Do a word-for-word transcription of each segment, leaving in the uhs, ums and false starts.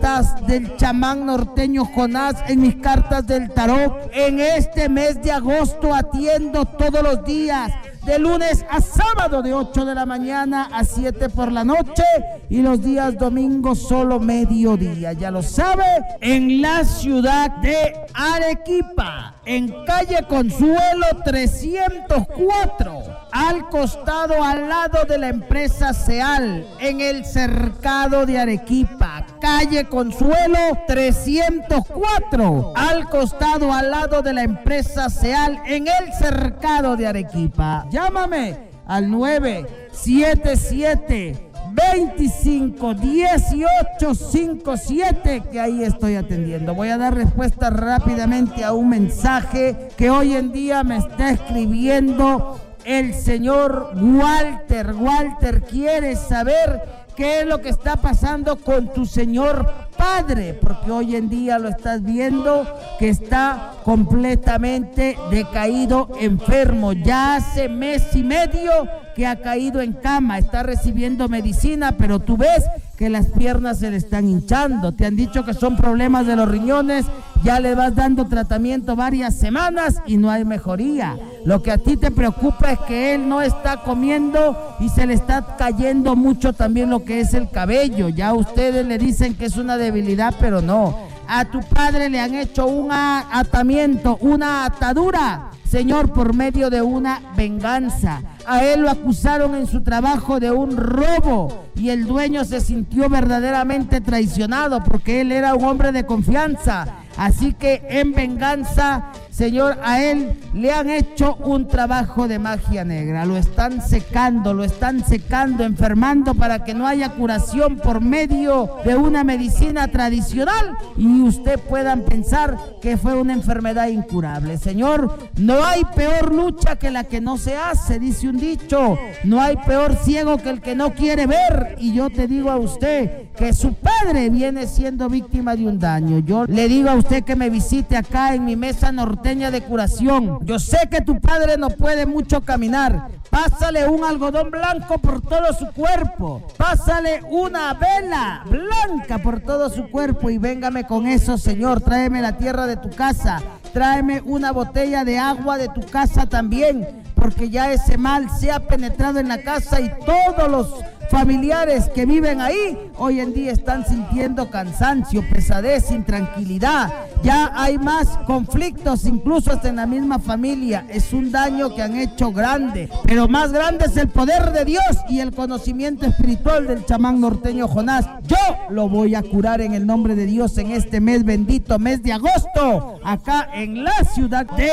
cartas del chamán norteño Jonás, en mis cartas del tarot. En este mes de agosto atiendo todos los días, de lunes a sábado, de ocho de la mañana a siete por la noche, y los días domingos solo mediodía. Ya lo sabe, en la ciudad de Arequipa, en calle Consuelo trescientos cuatro, al costado, al lado de la empresa Seal, en el cercado de Arequipa. Calle Consuelo trescientos cuatro, al costado, al lado de la empresa Seal, en el cercado de Arequipa. Llámame al nueve siete siete, veinticinco, dieciocho cincuenta y siete, que ahí estoy atendiendo. Voy a dar respuesta rápidamente a un mensaje que hoy en día me está escribiendo el señor Walter. Walter quiere saber qué es lo que está pasando con tu señor padre, porque hoy en día lo estás viendo que está completamente decaído, enfermo. Ya hace mes y medio que ha caído en cama, está recibiendo medicina, pero tú ves que las piernas se le están hinchando. Te han dicho que son problemas de los riñones, ya le vas dando tratamiento varias semanas y no hay mejoría. Lo que a ti te preocupa es que él no está comiendo y se le está cayendo mucho también lo que es el cabello. Ya ustedes le dicen que es una debilidad, pero no. A tu padre le han hecho un atamiento, una atadura, señor, por medio de una venganza. A él lo acusaron en su trabajo de un robo y el dueño se sintió verdaderamente traicionado porque él era un hombre de confianza. Así que en venganza, señor, a él le han hecho un trabajo de magia negra. Lo están secando, lo están secando, enfermando para que no haya curación por medio de una medicina tradicional y usted puedan pensar que fue una enfermedad incurable. Señor, no hay peor lucha que la que no se hace, dice un dicho. No hay peor ciego que el que no quiere ver. Y yo te digo a usted que su padre viene siendo víctima de un daño. Yo le digo a usted que me visite acá en mi mesa norteña de curación. Yo sé que tu padre no puede mucho caminar. Pásale un algodón blanco por todo su cuerpo. Pásale una vela blanca por todo su cuerpo y véngame con eso, señor. Tráeme la tierra de tu casa. Tráeme una botella de agua de tu casa también, porque ya ese mal se ha penetrado en la casa y todos los familiares que viven ahí hoy en día están sintiendo cansancio, pesadez, intranquilidad. Ya hay más conflictos, incluso hasta en la misma familia. Es un daño que han hecho grande, pero más grande es el poder de Dios y el conocimiento espiritual del chamán norteño Jonás. Yo lo voy a curar en el nombre de Dios en este mes bendito, mes de agosto, acá en la ciudad de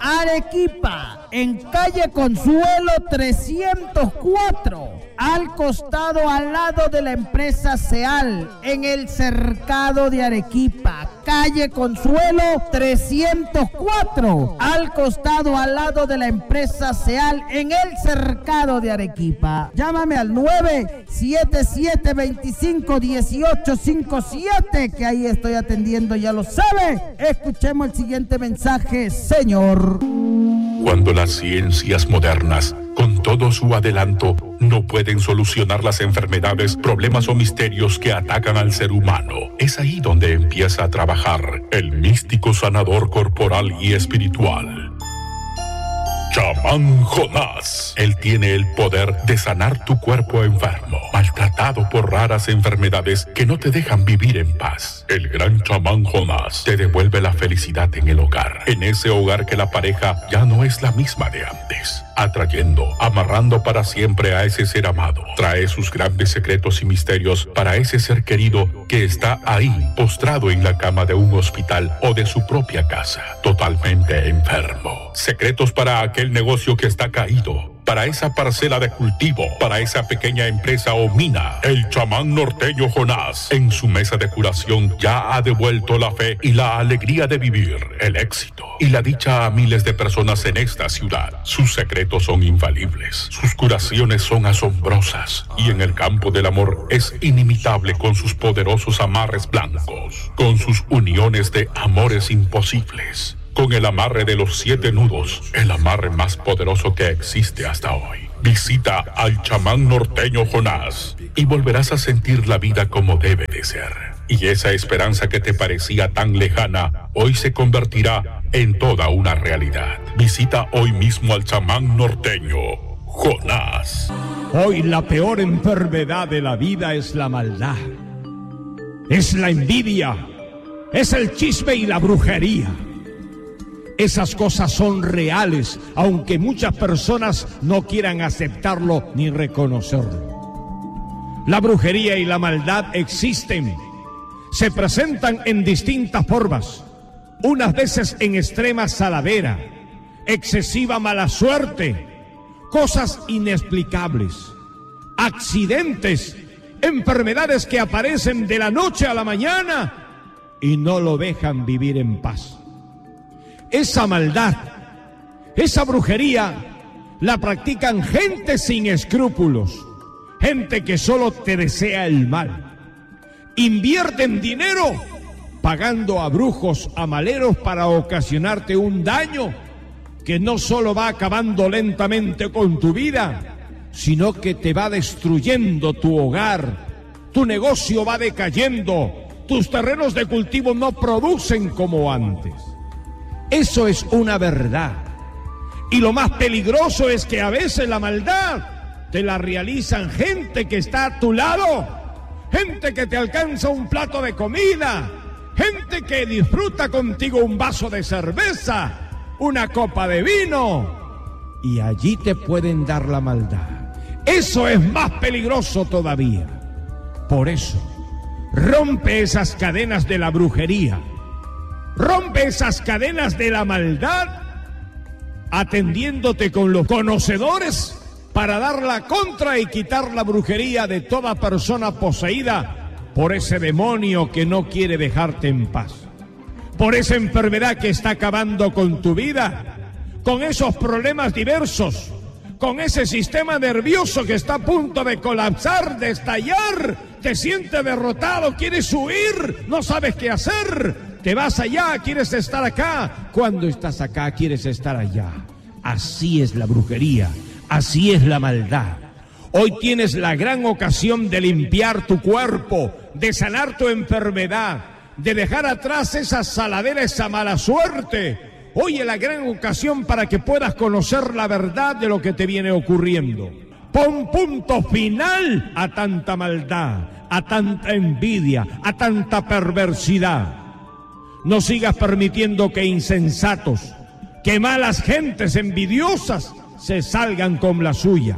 Arequipa, en calle Consuelo trescientos cuatro, al costado, al lado de la empresa Seal, en el cercado de Arequipa. Calle Consuelo trescientos cuatro, al costado, al lado de la empresa Seal, en el cercado de Arequipa. Llámame al nueve siete siete, veinticinco, dieciocho cincuenta y siete, que ahí estoy atendiendo, ya lo sabe. Escuchemos el siguiente mensaje, señor. Cuando las ciencias modernas, con todo su adelanto, no pueden solucionar las enfermedades, problemas o misterios que atacan al ser humano, es ahí donde empieza a trabajar el místico sanador corporal y espiritual, Chamán Jonás. Él tiene el poder de sanar tu cuerpo enfermo, maltratado por raras enfermedades que no te dejan vivir en paz. El gran chamán Jonás te devuelve la felicidad en el hogar, en ese hogar que la pareja ya no es la misma de antes, atrayendo, amarrando para siempre a ese ser amado. Trae sus grandes secretos y misterios para ese ser querido que está ahí, postrado en la cama de un hospital o de su propia casa, totalmente enfermo. Secretos para aquel negocio que está caído, para esa parcela de cultivo, para esa pequeña empresa o mina. El chamán norteño Jonás, en su mesa de curación, ya ha devuelto la fe y la alegría de vivir, el éxito y la dicha a miles de personas en esta ciudad. Sus secretos son infalibles, sus curaciones son asombrosas y en el campo del amor es inimitable con sus poderosos amarres blancos, con sus uniones de amores imposibles, con el amarre de los siete nudos, el amarre más poderoso que existe hasta hoy. Visita al chamán norteño Jonás y volverás a sentir la vida como debe de ser. Y esa esperanza que te parecía tan lejana, hoy se convertirá en toda una realidad. Visita hoy mismo al chamán norteño, Jonás. Hoy la peor enfermedad de la vida es la maldad. Es la envidia. Es el chisme y la brujería. Esas cosas son reales, aunque muchas personas no quieran aceptarlo ni reconocerlo. La brujería y la maldad existen. Se presentan en distintas formas, unas veces en extrema saladera, excesiva mala suerte, cosas inexplicables, accidentes, enfermedades que aparecen de la noche a la mañana y no lo dejan vivir en paz. Esa maldad, esa brujería, la practican gente sin escrúpulos, gente que solo te desea el mal. Invierten dinero pagando a brujos, a maleros para ocasionarte un daño que no solo va acabando lentamente con tu vida, sino que te va destruyendo tu hogar, tu negocio va decayendo, tus terrenos de cultivo no producen como antes. Eso es una verdad. Y lo más peligroso es que a veces la maldad te la realizan gente que está a tu lado. Gente que te alcanza un plato de comida, gente que disfruta contigo un vaso de cerveza, una copa de vino, y allí te pueden dar la maldad. Eso es más peligroso todavía. Por eso, rompe esas cadenas de la brujería, rompe esas cadenas de la maldad, atendiéndote con los conocedores para dar la contra y quitar la brujería de toda persona poseída por ese demonio que no quiere dejarte en paz, por esa enfermedad que está acabando con tu vida, con esos problemas diversos, con ese sistema nervioso que está a punto de colapsar, de estallar, te sientes derrotado, quieres huir, no sabes qué hacer, te vas allá, quieres estar acá, cuando estás acá quieres estar allá. Así es la brujería. Así es la maldad. Hoy tienes la gran ocasión de limpiar tu cuerpo, de sanar tu enfermedad, de dejar atrás esa saladera, esa mala suerte. Hoy es la gran ocasión para que puedas conocer la verdad de lo que te viene ocurriendo. Pon punto final a tanta maldad, a tanta envidia, a tanta perversidad. No sigas permitiendo que insensatos, que malas gentes envidiosas se salgan con la suya.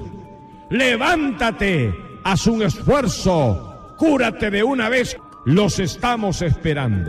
Levántate, haz un esfuerzo, cúrate de una vez, los estamos esperando.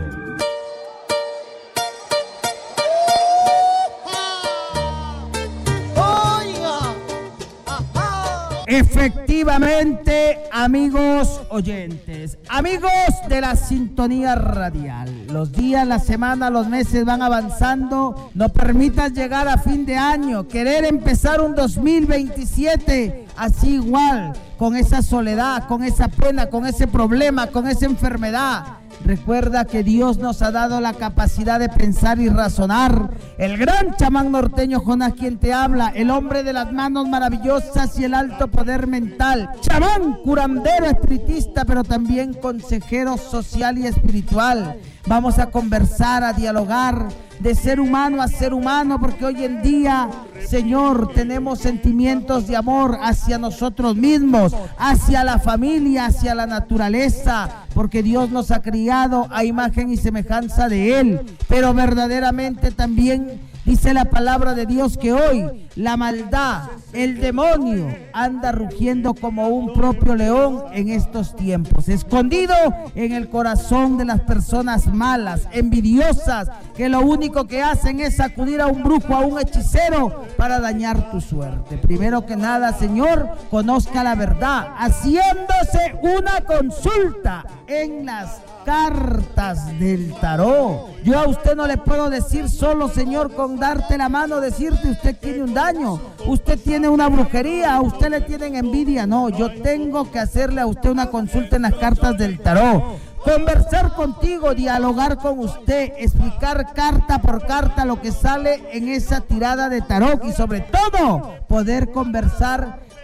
Efectivamente, amigos oyentes, amigos de la sintonía radial, los días, la semana, los meses van avanzando. No permitas llegar a fin de año, querer empezar un dos mil veintisiete así igual, con esa soledad, con esa pena, con ese problema, con esa enfermedad. Recuerda que Dios nos ha dado la capacidad de pensar y razonar. El gran chamán norteño Jonás, quien te habla, el hombre de las manos maravillosas y el alto poder mental, chamán, curandero, espiritista, pero también consejero social y espiritual. Vamos a conversar, a dialogar de ser humano a ser humano, porque hoy en día, Señor, tenemos sentimientos de amor hacia nosotros mismos, hacia la familia, hacia la naturaleza, porque Dios nos ha criado a imagen y semejanza de Él, pero verdaderamente también dice la palabra de Dios que hoy la maldad, el demonio, anda rugiendo como un propio león en estos tiempos, escondido en el corazón de las personas malas, envidiosas, que lo único que hacen es acudir a un brujo, a un hechicero para dañar tu suerte. Primero que nada, Señor, conozca la verdad, haciéndose una consulta en las cartas del tarot. Yo a usted no le puedo decir solo, Señor, con darte la mano, decirte usted tiene un daño, usted tiene una brujería, a usted le tienen envidia. No, yo tengo que hacerle a usted una consulta en las cartas del tarot, conversar contigo, dialogar con usted, explicar carta por carta lo que sale en esa tirada de tarot y sobre todo poder conversar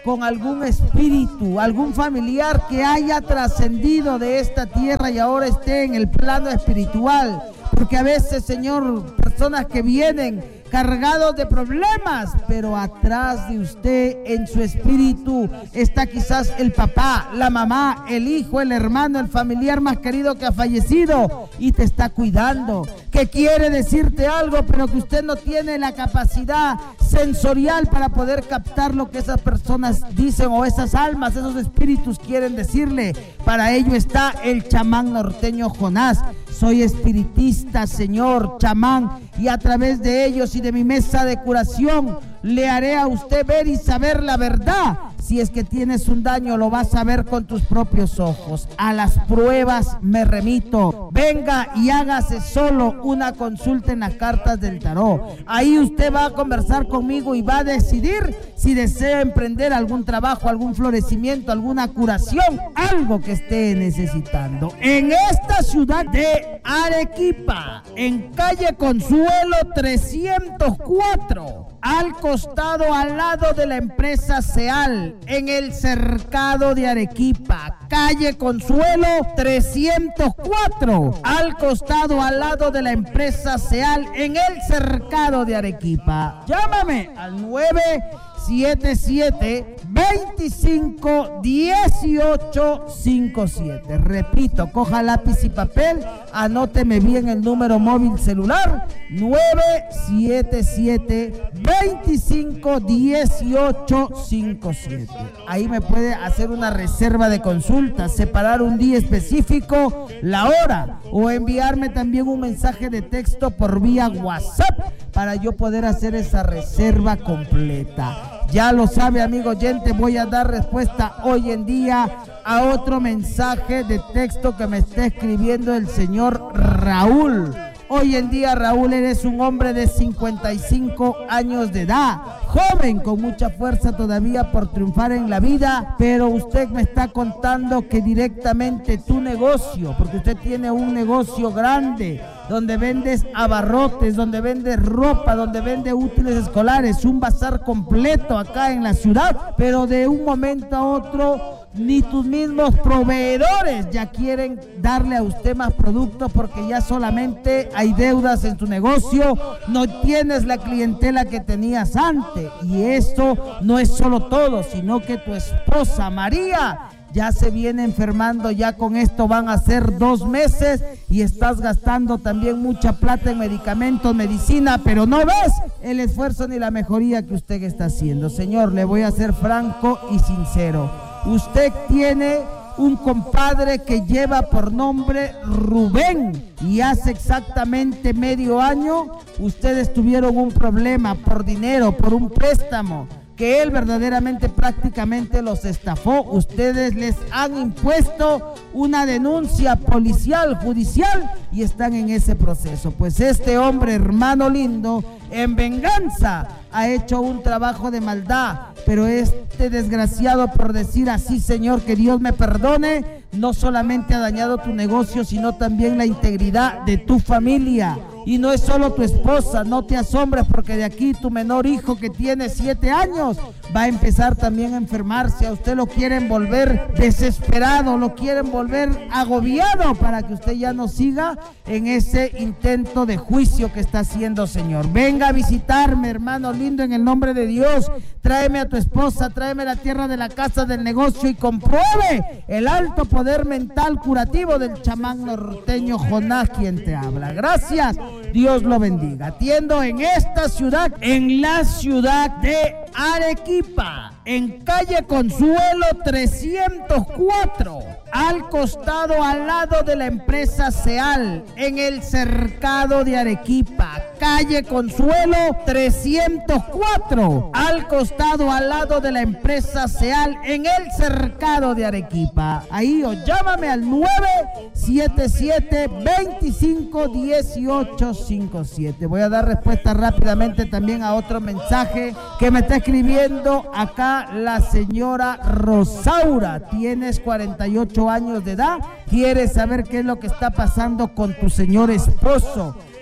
con algún espíritu, algún familiar que haya trascendido de esta tierra y ahora esté en el plano espiritual. Porque a veces, Señor, personas que vienen cargados de problemas, pero atrás de usted, en su espíritu, está quizás el papá, la mamá, el hijo, el hermano, el familiar más querido que ha fallecido y te está cuidando, que quiere decirte algo, pero que usted no tiene la capacidad sensorial para poder captar lo que esas personas dicen o esas almas, esos espíritus quieren decirle. Para ello está el chamán norteño Jonás. Soy espiritista, Señor, chamán, y a través de ellos y de mi mesa de curación le haré a usted ver y saber la verdad. Si es que tienes un daño, lo vas a ver con tus propios ojos. A las pruebas me remito. Venga y hágase solo una consulta en las cartas del tarot. Ahí usted va a conversar conmigo y va a decidir si desea emprender algún trabajo, algún florecimiento, alguna curación, algo que esté necesitando. En esta ciudad de Arequipa, en calle Consuelo trescientos cuatro, al costado, al lado de la empresa Seal, en el cercado de Arequipa, calle Consuelo trescientos cuatro, al costado, al lado de la empresa Seal, en el cercado de Arequipa. Llámame al nueve siete siete, veinticinco, dieciocho cincuenta y siete. Repito, coja lápiz y papel, anóteme bien el número móvil celular, nueve siete siete, veinticinco, dieciocho cincuenta y siete. Ahí me puede hacer una reserva de consulta, separar un día específico, la hora, o enviarme también un mensaje de texto por vía WhatsApp para yo poder hacer esa reserva completa. Ya lo sabe, amigo oyente, voy a dar respuesta hoy en día a otro mensaje de texto que me está escribiendo el señor Raúl. Hoy en día, Raúl, eres un hombre de cincuenta y cinco años de edad, joven, con mucha fuerza todavía por triunfar en la vida, pero usted me está contando que directamente tu negocio, porque usted tiene un negocio grande, donde vendes abarrotes, donde vendes ropa, donde vendes útiles escolares, un bazar completo acá en la ciudad, pero de un momento a otro ni tus mismos proveedores ya quieren darle a usted más productos porque ya solamente hay deudas en tu negocio, no tienes la clientela que tenías antes. Y esto no es solo todo, sino que tu esposa María ya se viene enfermando, ya con esto van a ser dos meses y estás gastando también mucha plata en medicamentos, medicina, pero no ves el esfuerzo ni la mejoría que usted está haciendo. Señor, le voy a ser franco y sincero. Usted tiene un compadre que lleva por nombre Rubén y hace exactamente medio año ustedes tuvieron un problema por dinero, por un préstamo, que él verdaderamente prácticamente los estafó. Ustedes les han impuesto una denuncia policial, judicial, y están en ese proceso. Pues este hombre, hermano lindo, en venganza ha hecho un trabajo de maldad, pero este desgraciado, por decir así, Señor, que Dios me perdone, no solamente ha dañado tu negocio, sino también la integridad de tu familia. Y no es solo tu esposa, no te asombres, porque de aquí tu menor hijo, que tiene siete años, va a empezar también a enfermarse. A usted lo quieren volver desesperado, lo quieren volver agobiado para que usted ya no siga en ese intento de juicio que está haciendo, Señor. Venga a visitarme, hermano lindo, en el nombre de Dios. Tráeme a tu esposa, tráeme la tierra de la casa del negocio y compruebe el alto poder mental curativo del chamán norteño Jonás, quien te habla. Gracias. Dios lo bendiga. Atiendo en esta ciudad, en la ciudad de Arequipa, en calle Consuelo trescientos cuatro, al costado, al lado de la empresa Seal, en el cercado de Arequipa, calle Consuelo trescientos cuatro, al costado, al lado de la empresa Seal, en el cercado de Arequipa. Ahí o llámame al nueve siete siete, veinticinco, dieciocho cincuenta y siete. Voy a dar respuesta rápidamente también a otro mensaje que me está escribiendo acá la señora Rosaura. Tienes cuarenta y ocho años de edad, quieres saber qué es lo que está pasando con tu señor esposo.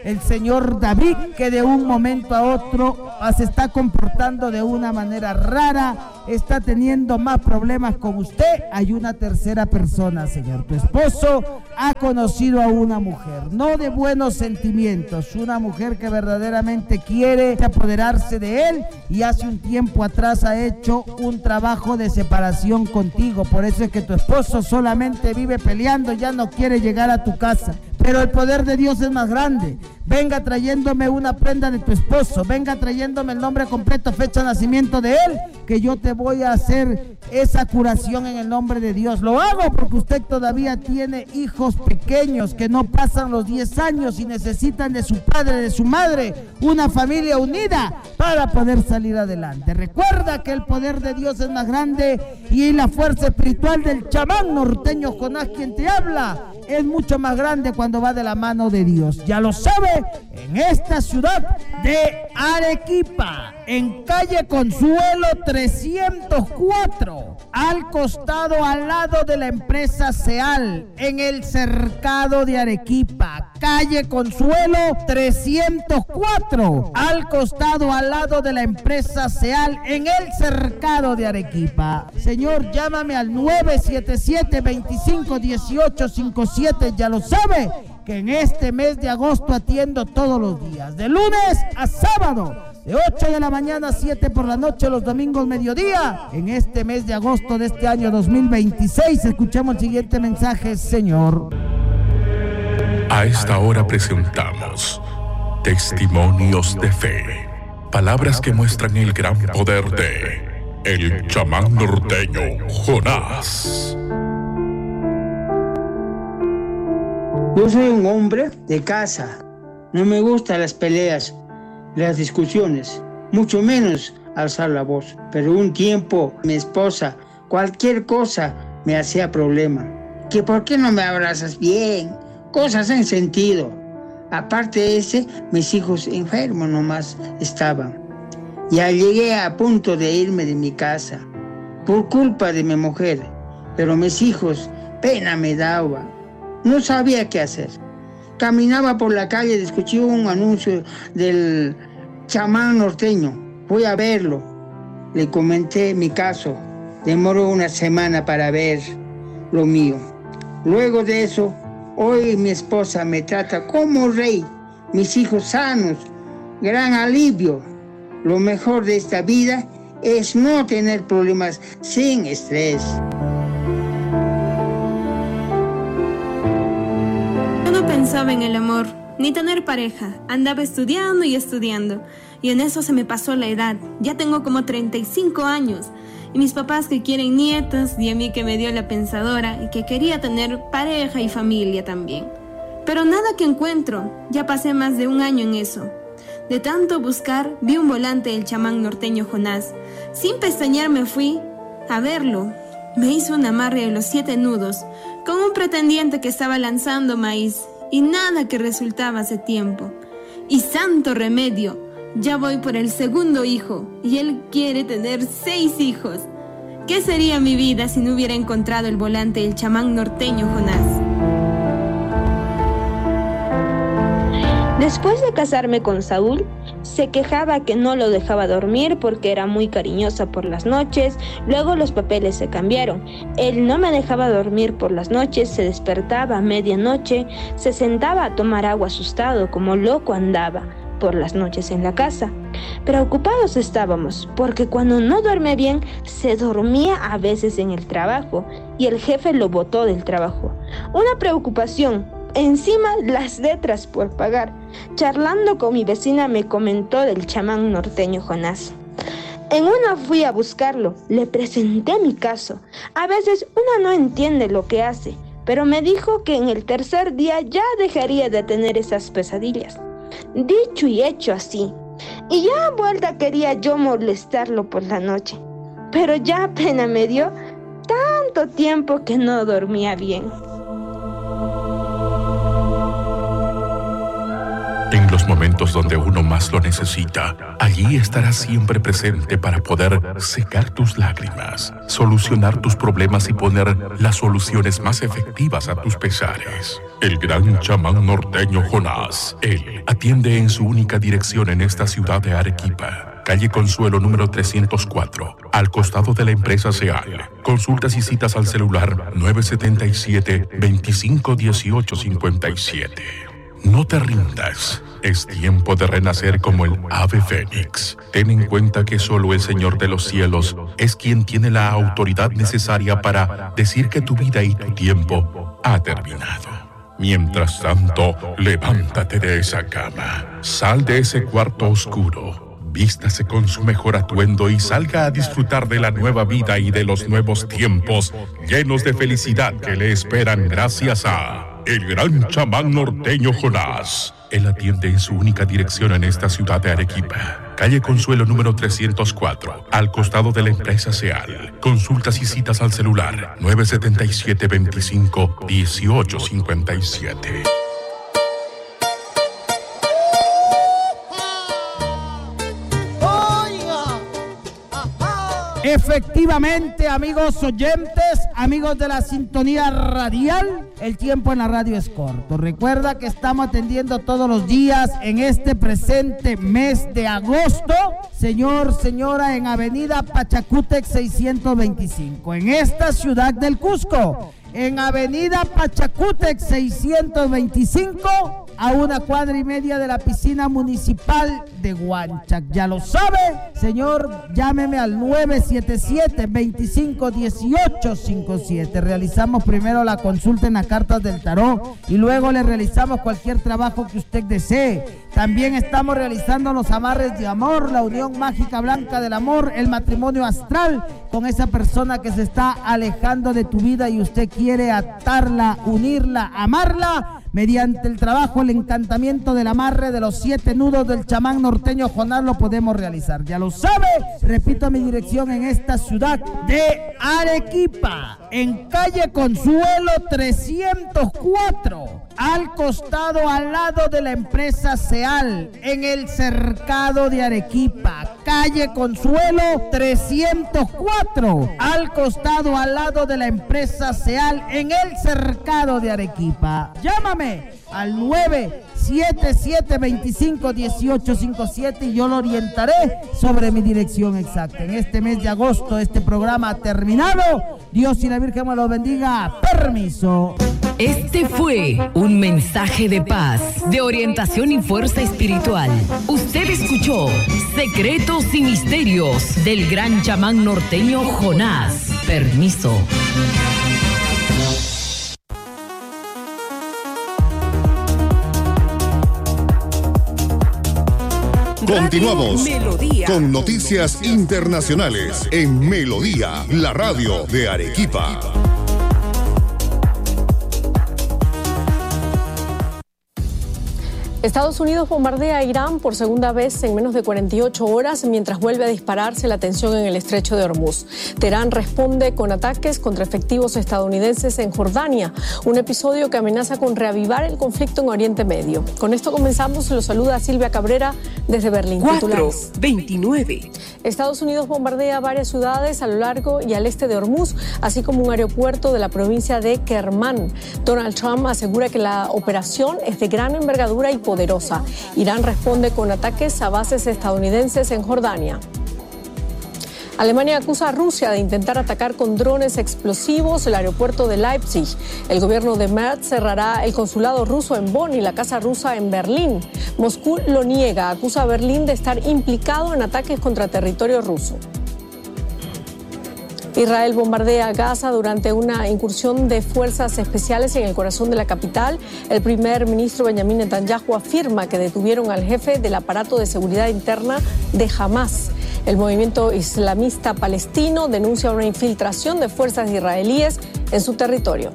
el señor David, que de un momento a otro se está comportando de una manera rara, está teniendo más problemas con usted. Hay una tercera persona, señor. Tu esposo ha conocido a una mujer, no de buenos sentimientos, una mujer que verdaderamente quiere apoderarse de él y hace un tiempo atrás ha hecho un trabajo de separación contigo. Por eso es que tu esposo solamente vive peleando, ya no quiere llegar a tu casa. Pero el poder de Dios es más grande. Venga trayéndome una prenda de tu esposo, venga trayéndome el nombre completo, fecha de nacimiento de él, que yo te voy a hacer esa curación en el nombre de Dios. Lo hago porque usted todavía tiene hijos pequeños que no pasan los diez años y necesitan de su padre, de su madre, una familia unida para poder salir adelante. Recuerda que el poder de Dios es más grande y la fuerza espiritual del chamán norteño Jonás, quien te habla, es mucho más grande cuando va de la mano de Dios. Ya lo sabe, en esta ciudad de Arequipa, en calle Consuelo trescientos cuatro, al costado, al lado de la empresa Seal, en el cercado de Arequipa. Calle Consuelo trescientos cuatro, al costado, al lado de la empresa Seal, en el cercado de Arequipa. Señor, llámame al nueve siete siete, veinticinco, dieciocho, cincuenta y siete. Ya lo sabe, que en este mes de agosto atiendo todos los días, de lunes a sábado, de ocho de la mañana a siete por la noche, los domingos mediodía. En este mes de agosto de este año dos mil veintiséis, escuchamos el siguiente mensaje, Señor. A esta hora presentamos Testimonios de Fe, palabras que muestran el gran poder de el chamán norteño Jonás. Yo soy un hombre de casa, no me gustan las peleas, las discusiones, mucho menos alzar la voz. Pero un tiempo mi esposa, cualquier cosa me hacía problema. Que por qué no me abrazas bien, cosas en sentido. Aparte de ese, mis hijos enfermos nomás estaban. Ya llegué a punto de irme de mi casa por culpa de mi mujer, pero mis hijos pena me daban. No sabía qué hacer. Caminaba por la calle y escuché un anuncio del chamán norteño. Fui a verlo. Le comenté mi caso. Demoró una semana para ver lo mío. Luego de eso, hoy mi esposa me trata como rey. Mis hijos sanos. Gran alivio. Lo mejor de esta vida es no tener problemas sin estrés. Pensaba en el amor, ni tener pareja. Andaba estudiando y estudiando. Y en eso se me pasó la edad. Ya tengo como treinta y cinco años. Y mis papás que quieren nietos, y a mí que me dio la pensadora y que quería tener pareja y familia también. Pero nada que encuentro. Ya pasé más de un año en eso. De tanto buscar, vi un volante del chamán norteño Jonás. Sin pestañear me fui a verlo. Me hizo un amarre de los siete nudos con un pretendiente que estaba lanzando maíz. Y nada que resultaba hace tiempo. Y santo remedio, ya voy por el segundo hijo, y él quiere tener seis hijos. ¿Qué sería mi vida si no hubiera encontrado el volante del chamán norteño Jonás? Después de casarme con Saúl, se quejaba que no lo dejaba dormir porque era muy cariñosa por las noches. Luego los papeles se cambiaron. Él no me dejaba dormir por las noches, se despertaba a medianoche, se sentaba a tomar agua asustado, como loco andaba por las noches en la casa. Preocupados estábamos, porque cuando no duerme bien, se dormía a veces en el trabajo y el jefe lo botó del trabajo. Una preocupación. Encima las letras por pagar. Charlando con mi vecina me comentó del chamán norteño Jonás. En una fui a buscarlo, le presenté mi caso. A veces uno no entiende lo que hace, pero me dijo que en el tercer día ya dejaría de tener esas pesadillas. Dicho y hecho así. Y ya a vuelta quería yo molestarlo por la noche. Pero ya pena me dio tanto tiempo que no dormía bien. En los momentos donde uno más lo necesita, allí estará siempre presente para poder secar tus lágrimas, solucionar tus problemas y poner las soluciones más efectivas a tus pesares. El gran chamán norteño Jonás, él atiende en su única dirección en esta ciudad de Arequipa. Calle Consuelo número trescientos cuatro, al costado de la empresa SEAL. Consultas y citas al celular nueve siete siete, veinticinco dieciocho cincuenta y siete. No te rindas, es tiempo de renacer como el ave fénix. Ten en cuenta que solo el Señor de los cielos es quien tiene la autoridad necesaria para decir que tu vida y tu tiempo ha terminado. Mientras tanto, levántate de esa cama, sal de ese cuarto oscuro, vístase con su mejor atuendo y salga a disfrutar de la nueva vida y de los nuevos tiempos llenos de felicidad que le esperan gracias a el gran chamán norteño Jonás. Él atiende en su única dirección en esta ciudad de Arequipa. Calle Consuelo número trescientos cuatro, al costado de la empresa SEAL. Consultas y citas al celular nueve siete siete, veinticinco dieciocho cincuenta y siete. Efectivamente, amigos oyentes, amigos de la sintonía radial, el tiempo en la radio es corto. Recuerda que estamos atendiendo todos los días en este presente mes de agosto, señor, señora, en Avenida Pachacútec seiscientos veinticinco, en esta ciudad del Cusco. En Avenida Pachacútec seiscientos veinticinco, a una cuadra y media de la piscina municipal de Huanchac. Ya lo sabe, señor, llámeme al nueve siete siete, veinticinco dieciocho cincuenta y siete. Realizamos primero la consulta en las cartas del tarot y luego le realizamos cualquier trabajo que usted desee. También estamos realizando los amarres de amor, la unión mágica blanca del amor, el matrimonio astral con esa persona que se está alejando de tu vida y usted quiere atarla, unirla, amarla. Mediante el trabajo, el encantamiento del amarre de los siete nudos del chamán norteño Jonás lo podemos realizar. Ya lo sabe, repito mi dirección en esta ciudad de Arequipa, en calle Consuelo trescientos cuatro, al costado, al lado de la empresa SEAL, en el cercado de Arequipa. Calle Consuelo trescientos cuatro, al costado, al lado de la empresa SEAL, en el cercado de Arequipa. Llámame al nueve siete siete, veinticinco dieciocho cincuenta y siete y yo lo orientaré sobre mi dirección exacta. En este mes de agosto este programa ha terminado. Dios y la Virgen me los bendiga. Permiso. Este fue un mensaje de paz, de orientación y fuerza espiritual. Usted escuchó Secretos y Misterios del gran chamán norteño Jonás. Permiso. Continuamos con noticias internacionales en Melodía, la radio de Arequipa. Estados Unidos bombardea a Irán por segunda vez en menos de cuarenta y ocho horas mientras vuelve a dispararse la tensión en el estrecho de Hormuz. Teherán responde con ataques contra efectivos estadounidenses en Jordania, un episodio que amenaza con reavivar el conflicto en Oriente Medio. Con esto comenzamos. Los saluda Silvia Cabrera desde Berlín. cuatro veintinueve. Estados Unidos bombardea varias ciudades a lo largo y al este de Hormuz, así como un aeropuerto de la provincia de Kermán. Donald Trump asegura que la operación es de gran envergadura y poderosa. Irán responde con ataques a bases estadounidenses en Jordania. Alemania acusa a Rusia de intentar atacar con drones explosivos el aeropuerto de Leipzig. El gobierno de Merz cerrará el consulado ruso en Bonn y la casa rusa en Berlín. Moscú lo niega, acusa a Berlín de estar implicado en ataques contra territorio ruso. Israel bombardea Gaza durante una incursión de fuerzas especiales en el corazón de la capital. El primer ministro Benjamín Netanyahu afirma que detuvieron al jefe del aparato de seguridad interna de Hamas. El movimiento islamista palestino denuncia una infiltración de fuerzas israelíes en su territorio.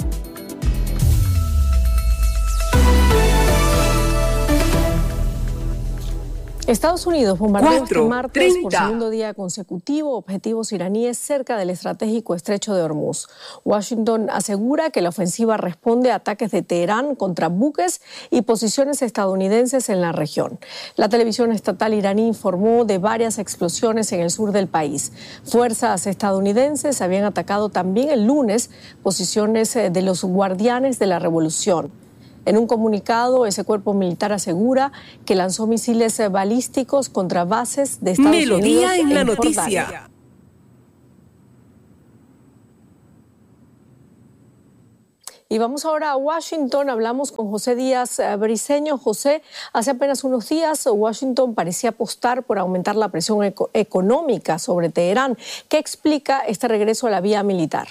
Estados Unidos bombardeó este martes por segundo día consecutivo objetivos iraníes cerca del estratégico estrecho de Hormuz. Washington asegura que la ofensiva responde a ataques de Teherán contra buques y posiciones estadounidenses en la región. La televisión estatal iraní informó de varias explosiones en el sur del país. Fuerzas estadounidenses habían atacado también el lunes posiciones de los guardianes de la revolución. En un comunicado, ese cuerpo militar asegura que lanzó misiles balísticos contra bases de Estados Unidos. Melodía en la noticia. Y vamos ahora a Washington. Hablamos con José Díaz Briceño. José, hace apenas unos días Washington parecía apostar por aumentar la presión eco- económica sobre Teherán. ¿Qué explica este regreso a la vía militar?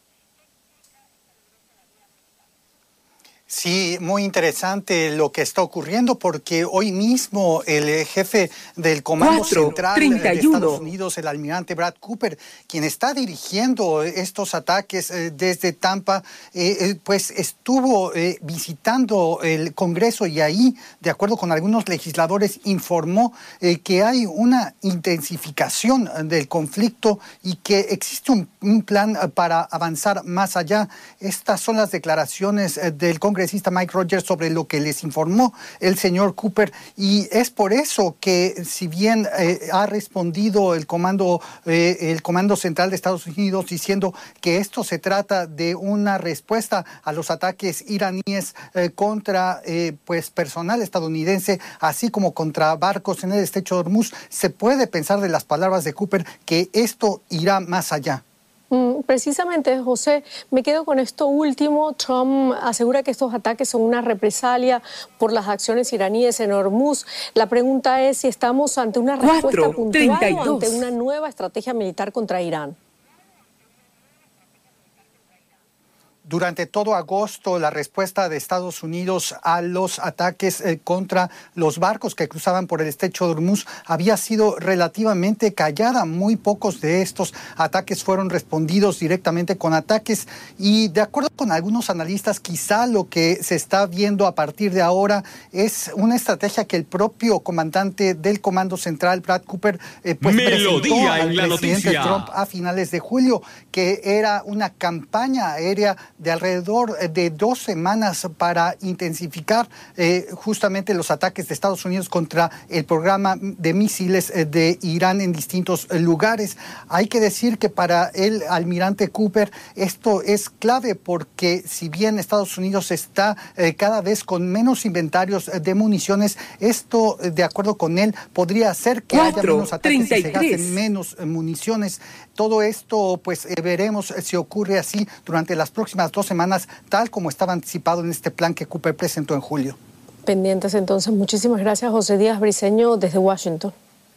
Sí, muy interesante lo que está ocurriendo porque hoy mismo el jefe del Comando cuatro, Central treinta y uno. de Estados Unidos, el almirante Brad Cooper, quien está dirigiendo estos ataques eh, desde Tampa, eh, eh, pues estuvo eh, visitando el Congreso y ahí, de acuerdo con algunos legisladores, informó eh, que hay una intensificación del conflicto y que existe un, un plan para avanzar más allá. Estas son las declaraciones eh, del Congreso. Congresista Mike Rogers sobre lo que les informó el señor Cooper, y es por eso que si bien eh, ha respondido el comando eh, el comando central de Estados Unidos diciendo que esto se trata de una respuesta a los ataques iraníes eh, contra eh, pues personal estadounidense, así como contra barcos en el estrecho de Hormuz, se puede pensar de las palabras de Cooper que esto irá más allá. Precisamente, José, me quedo con esto último. Trump asegura que estos ataques son una represalia por las acciones iraníes en Hormuz. La pregunta es si estamos ante una respuesta puntual o ante una nueva estrategia militar contra Irán. Durante todo agosto, la respuesta de Estados Unidos a los ataques eh, contra los barcos que cruzaban por el estrecho de Hormuz había sido relativamente callada. Muy pocos de estos ataques fueron respondidos directamente con ataques y, de acuerdo con algunos analistas, quizá lo que se está viendo a partir de ahora es una estrategia que el propio comandante del Comando Central, Brad Cooper, eh, pues presentó al presidente Trump a finales de julio, que era una campaña aérea de alrededor de dos semanas para intensificar eh, justamente los ataques de Estados Unidos contra el programa de misiles eh, de Irán en distintos eh, lugares. Hay que decir que para el almirante Cooper esto es clave porque si bien Estados Unidos está eh, cada vez con menos inventarios eh, de municiones, esto, eh, de acuerdo con él, podría hacer que Cuatro, haya menos ataques y se gasten menos eh, municiones. Todo esto, pues eh, veremos si ocurre así durante las próximas dos semanas, tal como estaba anticipado en este plan que Cooper presentó en julio. Pendientes entonces. Muchísimas gracias, José Díaz Briceño, desde Washington.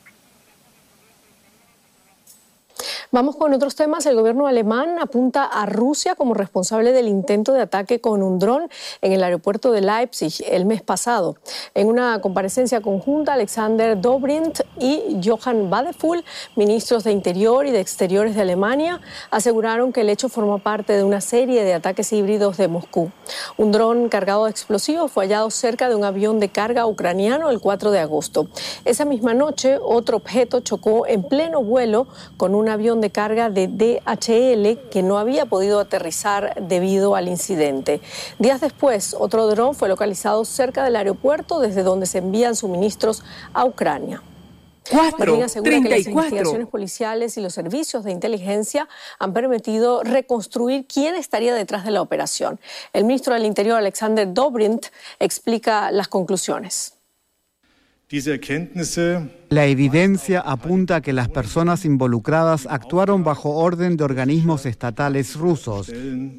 Vamos con otros temas. El gobierno alemán apunta a Rusia como responsable del intento de ataque con un dron en el aeropuerto de Leipzig el mes pasado. En una comparecencia conjunta, Alexander Dobrindt y Johann Wadephul, ministros de Interior y de Exteriores de Alemania, aseguraron que el hecho formó parte de una serie de ataques híbridos de Moscú. Un dron cargado de explosivos fue hallado cerca de un avión de carga ucraniano el cuatro de agosto. Esa misma noche, otro objeto chocó en pleno vuelo con un avión de carga de D H L que no había podido aterrizar debido al incidente. Días después, otro dron fue localizado cerca del aeropuerto desde donde se envían suministros a Ucrania. Berlín asegura que las investigaciones policiales y los servicios de inteligencia han permitido reconstruir quién estaría detrás de la operación. El ministro del Interior, Alexander Dobrindt, explica las conclusiones. La evidencia apunta a que las personas involucradas actuaron bajo orden de organismos estatales rusos.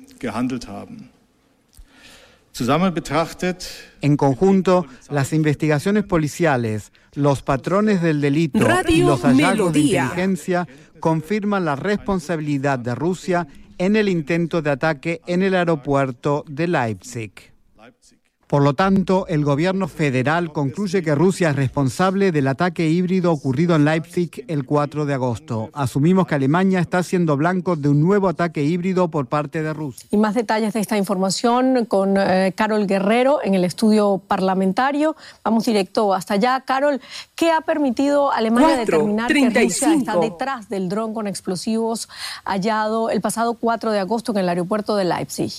En conjunto, las investigaciones policiales, los patrones del delito Radio y los hallazgos Melodía. de inteligencia confirman la responsabilidad de Rusia en el intento de ataque en el aeropuerto de Leipzig. Por lo tanto, el gobierno federal concluye que Rusia es responsable del ataque híbrido ocurrido en Leipzig el cuatro de agosto. Asumimos que Alemania está siendo blanco de un nuevo ataque híbrido por parte de Rusia. Y más detalles de esta información con eh, Carol Guerrero en el estudio parlamentario. Vamos directo hasta allá. Carol, ¿qué ha permitido a Alemania cuatro, determinar treinta y que Rusia cinco. está detrás del dron con explosivos hallado el pasado cuatro de agosto en el aeropuerto de Leipzig?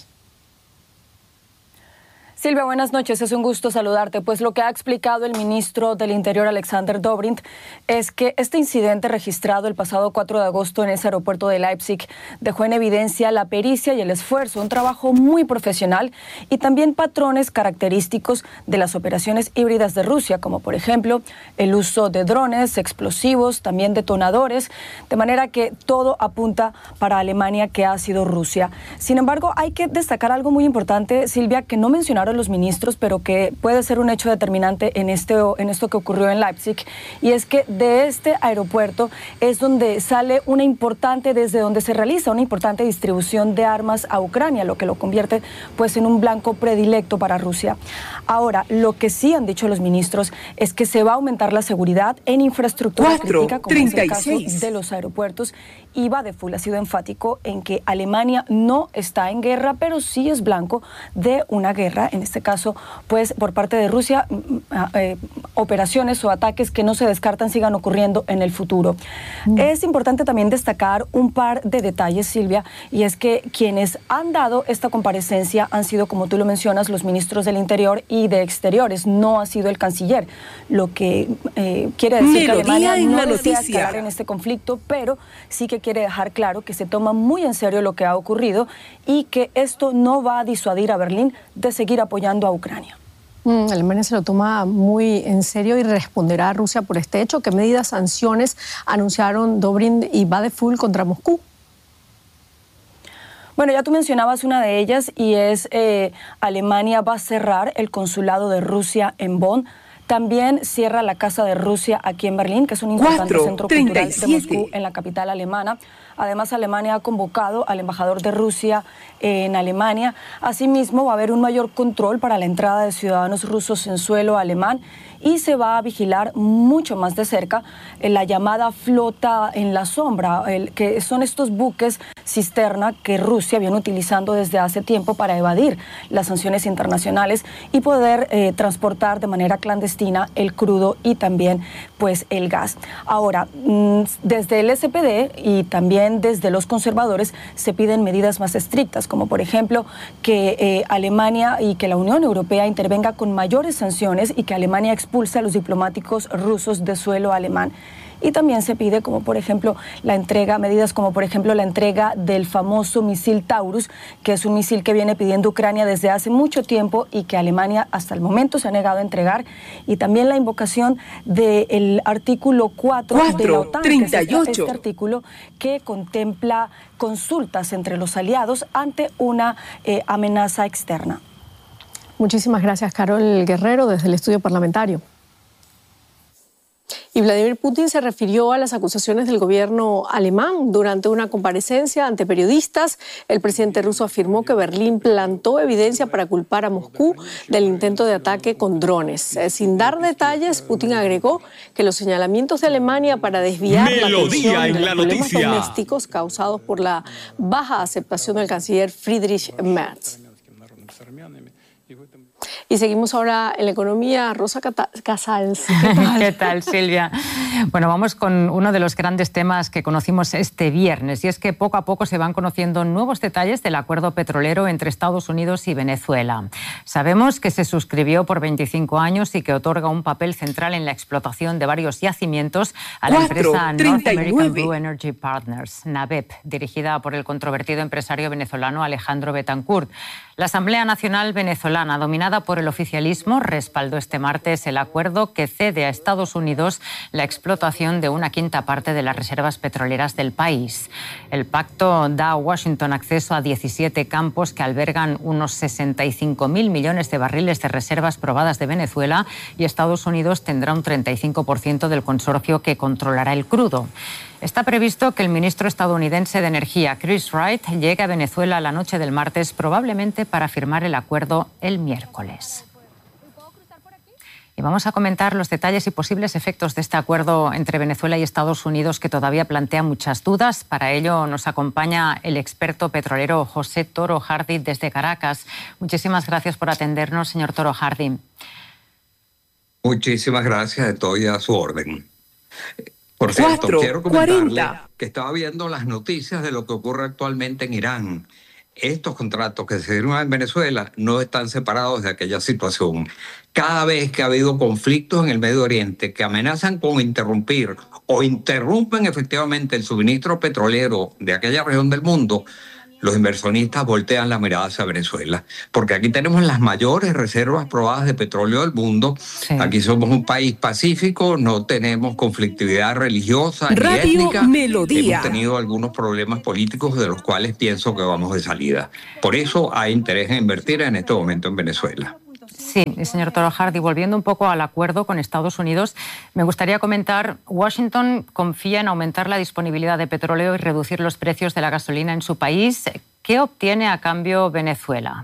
Silvia, buenas noches. Es un gusto saludarte. Pues lo que ha explicado el ministro del Interior, Alexander Dobrindt, es que este incidente registrado el pasado cuatro de agosto en ese aeropuerto de Leipzig dejó en evidencia la pericia y el esfuerzo, un trabajo muy profesional y también patrones característicos de las operaciones híbridas de Rusia, como por ejemplo el uso de drones, explosivos, también detonadores, de manera que todo apunta para Alemania, que ha sido Rusia. Sin embargo, hay que destacar algo muy importante, Silvia, que no mencionaron los ministros, pero que puede ser un hecho determinante en, este, en esto que ocurrió en Leipzig, y es que de este aeropuerto es donde sale una importante, desde donde se realiza una importante distribución de armas a Ucrania, lo que lo convierte pues en un blanco predilecto para Rusia. Ahora, lo que sí han dicho los ministros es que se va a aumentar la seguridad en infraestructura cuatro, crítica, como treinta y es el seis. caso de los aeropuertos, y Badeful ha sido enfático en que Alemania no está en guerra, pero sí es blanco de una guerra, en este caso, pues por parte de Rusia, eh, operaciones o ataques que no se descartan sigan ocurriendo en el futuro. Mm. Es importante también destacar un par de detalles, Silvia, y es que quienes han dado esta comparecencia han sido, como tú lo mencionas, los ministros del Interior y de Exteriores, no ha sido el canciller, lo que eh, quiere decir que Alemania no desea escalar en este conflicto, pero sí que quiere dejar claro que se toma muy en serio lo que ha ocurrido y que esto no va a disuadir a Berlín de seguir apoyando a Ucrania. Mm, Alemania se lo toma muy en serio y responderá a Rusia por este hecho. ¿Qué medidas, sanciones anunciaron Dobrindt y Badeful contra Moscú? Bueno, ya tú mencionabas una de ellas y es eh, Alemania va a cerrar el consulado de Rusia en Bonn. También cierra la Casa de Rusia aquí en Berlín, que es un importante cuatro, centro treinta y cultural de siete. Moscú, en la capital alemana. Además, Alemania ha convocado al embajador de Rusia en Alemania. Asimismo, va a haber un mayor control para la entrada de ciudadanos rusos en suelo alemán y se va a vigilar mucho más de cerca la llamada flota en la sombra, el, que son estos buques cisterna que Rusia viene utilizando desde hace tiempo para evadir las sanciones internacionales y poder eh, transportar de manera clandestina el crudo y también pues el gas. Ahora, desde el S P D y también desde los conservadores se piden medidas más estrictas, como por ejemplo que eh, Alemania y que la Unión Europea intervenga con mayores sanciones y que Alemania expulse a los diplomáticos rusos de suelo alemán. Y también se pide, como por ejemplo, la entrega, medidas como por ejemplo la entrega del famoso misil Taurus, que es un misil que viene pidiendo Ucrania desde hace mucho tiempo y que Alemania hasta el momento se ha negado a entregar. Y también la invocación del artículo cuatro de la OTAN, treinta y ocho. Que es este, este artículo que contempla consultas entre los aliados ante una eh, amenaza externa. Muchísimas gracias, Carol Guerrero, desde el estudio parlamentario. Y Vladimir Putin se refirió a las acusaciones del gobierno alemán durante una comparecencia ante periodistas. El presidente ruso afirmó que Berlín plantó evidencia para culpar a Moscú del intento de ataque con drones. Sin dar detalles, Putin agregó que los señalamientos de Alemania para desviar Melodía la atención en de los la problemas noticia. domésticos causados por la baja aceptación del canciller Friedrich Merz. Y seguimos ahora en la economía. Rosa Casals. ¿Qué tal? ¿Qué tal, Silvia? Bueno, vamos con uno de los grandes temas que conocimos este viernes, y es que poco a poco se van conociendo nuevos detalles del acuerdo petrolero entre Estados Unidos y Venezuela. Sabemos que se suscribió por veinticinco años y que otorga un papel central en la explotación de varios yacimientos a la empresa North American Blue Energy Partners, NABEP, dirigida por el controvertido empresario venezolano Alejandro Betancourt. La Asamblea Nacional Venezolana, dominada por el oficialismo, respaldó este martes el acuerdo que cede a Estados Unidos la explotación de una quinta parte de las reservas petroleras del país. El pacto da a Washington acceso a diecisiete campos que albergan unos sesenta y cinco mil millones de barriles de reservas probadas de Venezuela, y Estados Unidos tendrá un treinta y cinco por ciento del consorcio que controlará el crudo. Está previsto que el ministro estadounidense de Energía, Chris Wright, llegue a Venezuela la noche del martes, probablemente para firmar el acuerdo el miércoles. Y vamos a comentar los detalles y posibles efectos de este acuerdo entre Venezuela y Estados Unidos que todavía plantea muchas dudas. Para ello nos acompaña el experto petrolero José Toro Hardy desde Caracas. Muchísimas gracias por atendernos, señor Toro Hardy. Muchísimas gracias, estoy a su orden. Por cierto, Cuatro, quiero comentarle cuarenta. que estaba viendo las noticias de lo que ocurre actualmente en Irán. Estos contratos que se dieron en Venezuela no están separados de aquella situación. Cada vez que ha habido conflictos en el Medio Oriente que amenazan con interrumpir o interrumpen efectivamente el suministro petrolero de aquella región del mundo, los inversionistas voltean la mirada hacia Venezuela, porque aquí tenemos las mayores reservas probadas de petróleo del mundo. Sí. Aquí somos un país pacífico, no tenemos conflictividad religiosa Radio ni étnica. Melodía. Hemos tenido algunos problemas políticos de los cuales pienso que vamos de salida. Por eso hay interés en invertir en este momento en Venezuela. Sí, señor Toro Hardy, volviendo un poco al acuerdo con Estados Unidos, me gustaría comentar, Washington confía en aumentar la disponibilidad de petróleo y reducir los precios de la gasolina en su país. ¿Qué obtiene a cambio Venezuela?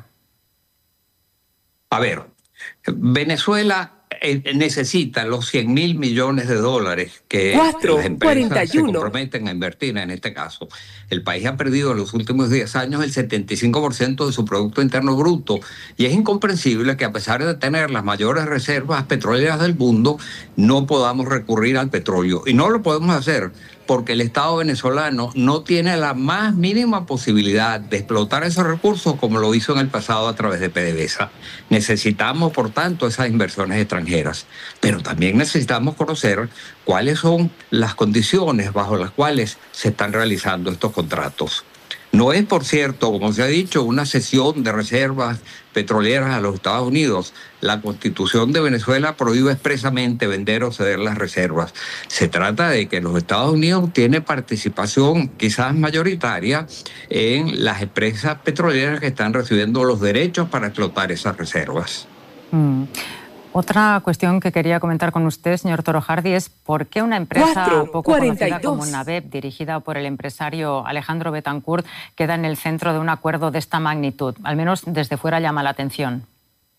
A ver, Venezuela eh, necesita los cien mil millones de dólares que Cuatro, las empresas cuarenta y se uno. comprometen a invertir en este caso. El país ha perdido en los últimos diez años el setenta y cinco por ciento de su Producto Interno Bruto y es incomprensible que a pesar de tener las mayores reservas petroleras del mundo no podamos recurrir al petróleo. Y no lo podemos hacer porque el Estado venezolano no tiene la más mínima posibilidad de explotar esos recursos como lo hizo en el pasado a través de PDVSA. Necesitamos, por tanto, esas inversiones extranjeras, pero también necesitamos conocer cuáles son las condiciones bajo las cuales se están realizando estos contratos. No es, por cierto, como se ha dicho, una cesión de reservas petroleras a los Estados Unidos. La Constitución de Venezuela prohíbe expresamente vender o ceder las reservas. Se trata de que los Estados Unidos tienen participación quizás mayoritaria en las empresas petroleras que están recibiendo los derechos para explotar esas reservas. Mm. Otra cuestión que quería comentar con usted, señor Toro Hardy, es por qué una empresa Cuatro, poco conocida como Navep, dirigida por el empresario Alejandro Betancourt, queda en el centro de un acuerdo de esta magnitud. Al menos desde fuera llama la atención.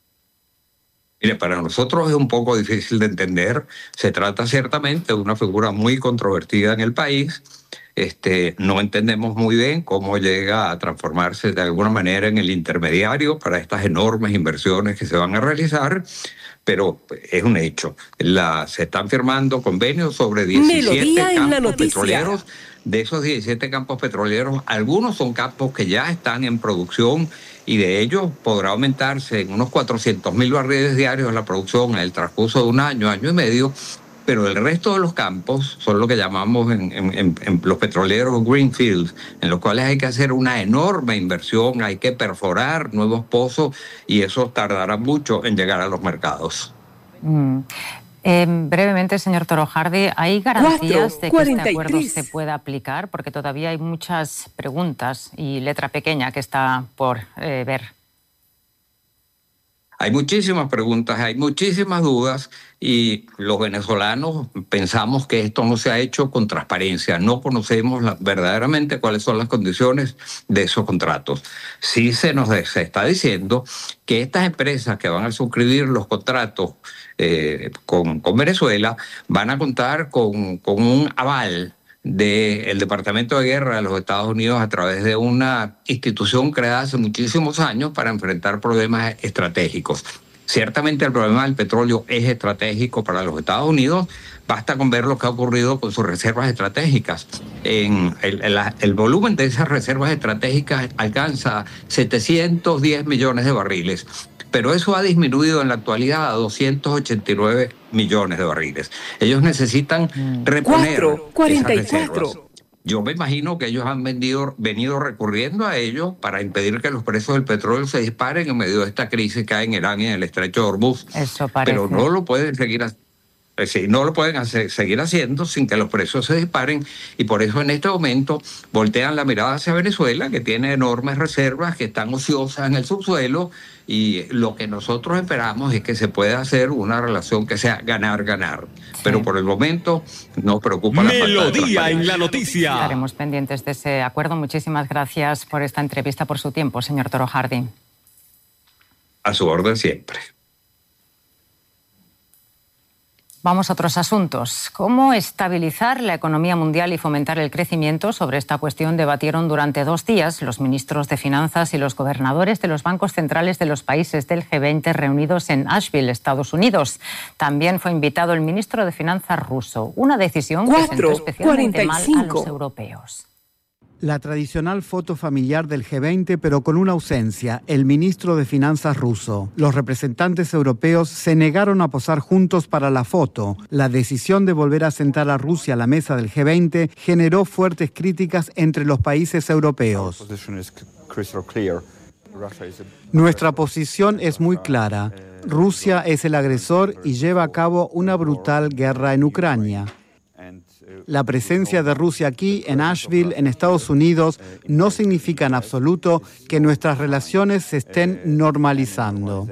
Mire, para nosotros es un poco difícil de entender. Se trata ciertamente de una figura muy controvertida en el país. Este, no entendemos muy bien cómo llega a transformarse de alguna manera en el intermediario para estas enormes inversiones que se van a realizar, pero es un hecho. La, se están firmando convenios sobre diecisiete campos petroleros. De esos diecisiete campos petroleros, algunos son campos que ya están en producción y de ellos podrá aumentarse en unos cuatrocientos mil barriles diarios la producción en el transcurso de un año, año y medio, pero el resto de los campos son lo que llamamos en, en, en los petroleros greenfields, en los cuales hay que hacer una enorme inversión, hay que perforar nuevos pozos y eso tardará mucho en llegar a los mercados. Mm. Eh, brevemente, señor Toro Hardy, ¿hay garantías Cuatro, de que cuarenta y este acuerdo tres. se pueda aplicar? Porque todavía hay muchas preguntas y letra pequeña que está por eh, ver. Hay muchísimas preguntas, hay muchísimas dudas y los venezolanos pensamos que esto no se ha hecho con transparencia. No conocemos la, verdaderamente cuáles son las condiciones de esos contratos. Sí se nos se está diciendo que estas empresas que van a suscribir los contratos eh, con, con Venezuela van a contar con, con un aval del Departamento de Guerra de los Estados Unidos a través de una institución creada hace muchísimos años para enfrentar problemas estratégicos. Ciertamente el problema del petróleo es estratégico para los Estados Unidos. Basta con ver lo que ha ocurrido con sus reservas estratégicas. En el, el, el volumen de esas reservas estratégicas alcanza setecientos diez millones de barriles. Pero eso ha disminuido en la actualidad a doscientos ochenta y nueve millones de barriles. Ellos necesitan reponer Cuatro, cuarenta y esas reservas. cuatro. Yo me imagino que ellos han vendido, venido recurriendo a ellos para impedir que los precios del petróleo se disparen en medio de esta crisis que hay en Irán y en el estrecho de Hormuz. Eso parece. Pero no lo pueden seguir haciendo. Sí, no lo pueden hacer, seguir haciendo sin que los precios se disparen y por eso en este momento voltean la mirada hacia Venezuela, que tiene enormes reservas que están ociosas en el subsuelo y lo que nosotros esperamos es que se pueda hacer una relación que sea ganar-ganar. Sí. Pero por el momento nos preocupa la falta de Melodía en la noticia. Estaremos pendientes de ese acuerdo. Muchísimas gracias por esta entrevista, por su tiempo, señor Toro Hardy. A su orden siempre. Vamos a otros asuntos. ¿Cómo estabilizar la economía mundial y fomentar el crecimiento? Sobre esta cuestión debatieron durante dos días los ministros de Finanzas y los gobernadores de los bancos centrales de los países del G veinte reunidos en Asheville, Estados Unidos. También fue invitado el ministro de Finanzas ruso, una decisión que sentó especialmente mal a los europeos. La tradicional foto familiar del G veinte, pero con una ausencia, el ministro de Finanzas ruso. Los representantes europeos se negaron a posar juntos para la foto. La decisión de volver a sentar a Rusia a la mesa del G veinte generó fuertes críticas entre los países europeos. Nuestra posición es muy clara. Rusia es el agresor y lleva a cabo una brutal guerra en Ucrania. La presencia de Rusia aquí, en Asheville, en Estados Unidos, no significa en absoluto que nuestras relaciones se estén normalizando.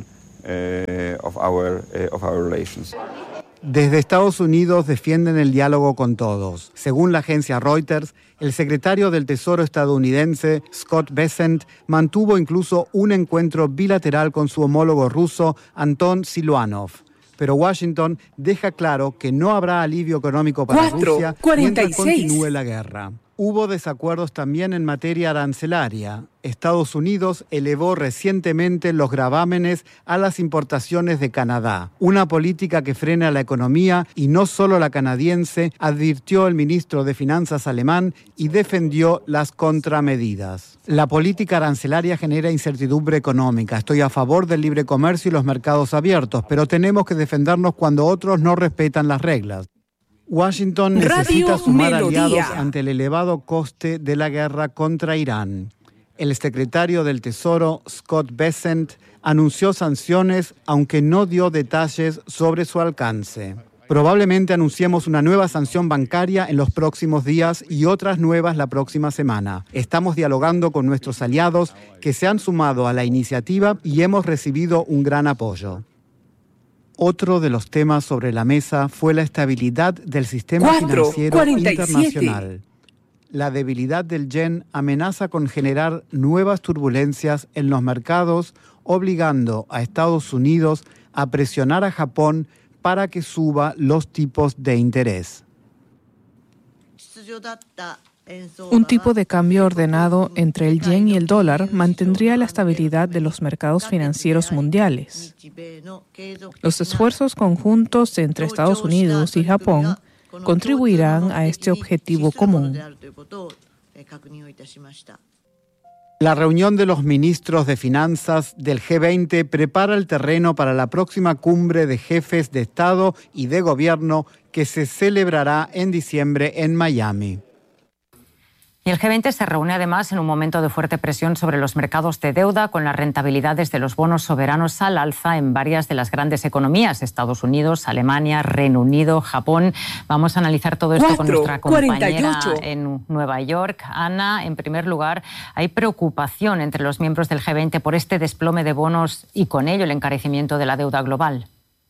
Desde Estados Unidos defienden el diálogo con todos. Según la agencia Reuters, el secretario del Tesoro estadounidense, Scott Bessent, mantuvo incluso un encuentro bilateral con su homólogo ruso, Anton Siluanov. Pero Washington deja claro que no habrá alivio económico para Cuatro, Rusia cuarenta y mientras seis. continúe la guerra. Hubo desacuerdos también en materia arancelaria. Estados Unidos elevó recientemente los gravámenes a las importaciones de Canadá, una política que frena la economía y no solo la canadiense, advirtió el ministro de Finanzas alemán y defendió las contramedidas. La política arancelaria genera incertidumbre económica. Estoy a favor del libre comercio y los mercados abiertos, pero tenemos que defendernos cuando otros no respetan las reglas. Washington necesita Radio sumar Melodía. aliados ante el elevado coste de la guerra contra Irán. El secretario del Tesoro, Scott Bessent, anunció sanciones, aunque no dio detalles sobre su alcance. Probablemente anunciemos una nueva sanción bancaria en los próximos días y otras nuevas la próxima semana. Estamos dialogando con nuestros aliados que se han sumado a la iniciativa y hemos recibido un gran apoyo. Otro de los temas sobre la mesa fue la estabilidad del sistema Cuatro, financiero cuarenta y siete. internacional. La debilidad del yen amenaza con generar nuevas turbulencias en los mercados, obligando a Estados Unidos a presionar a Japón para que suba los tipos de interés. Un tipo de cambio ordenado entre el yen y el dólar mantendría la estabilidad de los mercados financieros mundiales. Los esfuerzos conjuntos entre Estados Unidos y Japón contribuirán a este objetivo común. La reunión de los ministros de Finanzas del G veinte prepara el terreno para la próxima cumbre de jefes de Estado y de Gobierno que se celebrará en diciembre en Miami. Y el G veinte se reúne además en un momento de fuerte presión sobre los mercados de deuda, con las rentabilidades de los bonos soberanos al alza en varias de las grandes economías, Estados Unidos, Alemania, Reino Unido, Japón. Vamos a analizar todo esto con nuestra compañera en Nueva York. Ana, en primer lugar, hay preocupación entre los miembros del G veinte por este desplome de bonos y con ello el encarecimiento de la deuda global.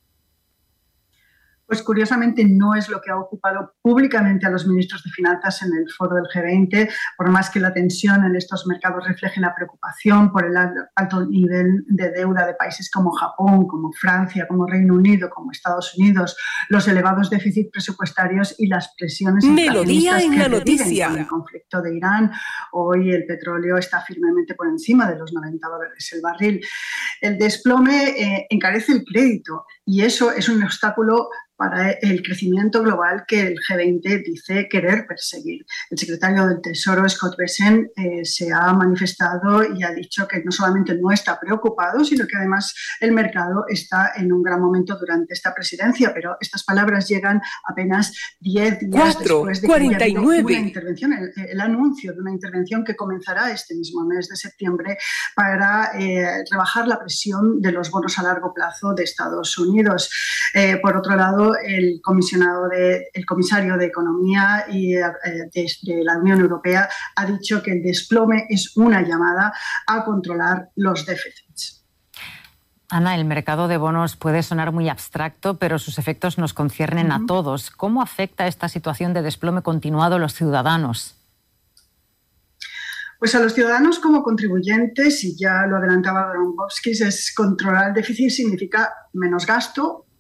Pues curiosamente no es lo que ha ocupado públicamente a los ministros de Finanzas en el foro del G veinte, por más que la tensión en estos mercados refleje la preocupación por el alto nivel de deuda de países como Japón, como Francia, como Reino Unido, como Estados Unidos, los elevados déficits presupuestarios y las presiones Melodía en la que noticia. con el conflicto de Irán. Hoy el petróleo está firmemente por encima de los noventa dólares el barril. El desplome eh, encarece el crédito y eso es un obstáculo para el crecimiento global que el G veinte dice querer perseguir. El secretario del Tesoro, Scott Bessent, eh, se ha manifestado y ha dicho que no solamente no está preocupado, sino que además el mercado está en un gran momento durante esta presidencia, pero estas palabras llegan apenas diez días Cuatro, después de cuarenta que y haya habido nueve. una intervención, el, el anuncio de una intervención que comenzará este mismo mes de septiembre para eh, rebajar la presión de los bonos a largo plazo de Estados Unidos. Eh, por otro lado, el comisionado de, el comisario de Economía y eh, de, de la Unión Europea ha dicho que el desplome es una llamada a controlar los déficits. Ana, el mercado de bonos puede sonar muy abstracto, pero sus efectos nos conciernen uh-huh. a todos. ¿Cómo afecta esta situación de desplome continuado a los ciudadanos? Pues a los ciudadanos como contribuyentes, y ya lo adelantaba Dombrovskis, es controlar el déficit significa menos gasto,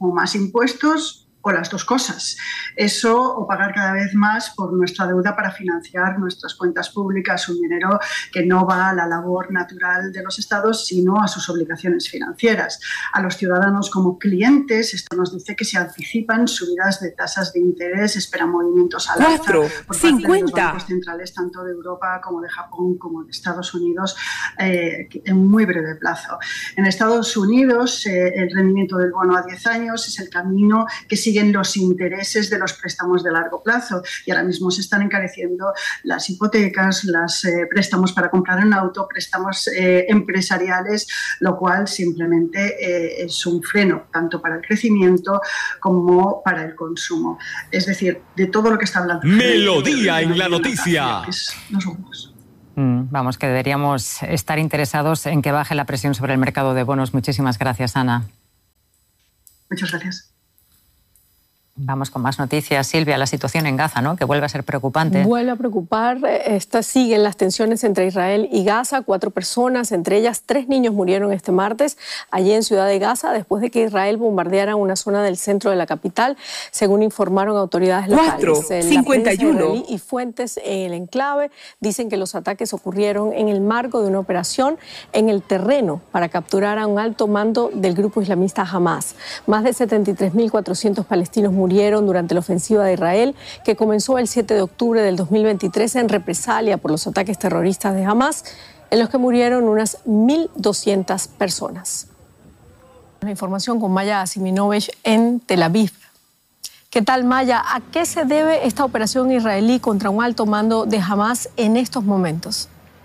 o más impuestos o las dos cosas. Eso o pagar cada vez más por nuestra deuda para financiar nuestras cuentas públicas, un dinero que no va a la labor natural de los estados, sino a sus obligaciones financieras. A los ciudadanos como clientes, esto nos dice que se anticipan subidas de tasas de interés, esperan movimientos al alza por parte de los bancos centrales, tanto de Europa como de Japón como de Estados Unidos, eh, en muy breve plazo. En Estados Unidos, eh, el rendimiento del bono a diez años es el camino que sigue siguen los intereses de los préstamos de largo plazo y ahora mismo se están encareciendo las hipotecas, los eh, préstamos para comprar un auto, préstamos eh, empresariales, lo cual simplemente eh, es un freno tanto para el crecimiento como para el consumo. Es decir, de todo lo que está hablando. Melodía en la noticia. Nos vamos. Mm, vamos, que deberíamos estar interesados en que baje la presión sobre el mercado de bonos. Muchísimas gracias, Ana. Muchas gracias. Vamos con más noticias. Silvia, la situación en Gaza, ¿no?, que vuelve a ser preocupante. Vuelve a preocupar. Estas siguen las tensiones entre Israel y Gaza. Cuatro personas, entre ellas tres niños, murieron este martes allí en Ciudad de Gaza después de que Israel bombardeara una zona del centro de la capital, según informaron autoridades locales. Cuatro, cincuenta y uno. Y fuentes en el enclave dicen que los ataques ocurrieron en el marco de una operación en el terreno para capturar a un alto mando del grupo islamista Hamas. Más de setenta y tres mil cuatrocientos palestinos murieron durante la ofensiva de Israel, que comenzó el siete de octubre del dos mil veintitrés en represalia por los ataques terroristas de Hamas, en los que murieron unas mil doscientas personas. La información con Maya Asiminovich en Tel Aviv. ¿Qué tal, Maya? ¿A qué se debe esta operación israelí contra un alto mando de Hamas en estos momentos?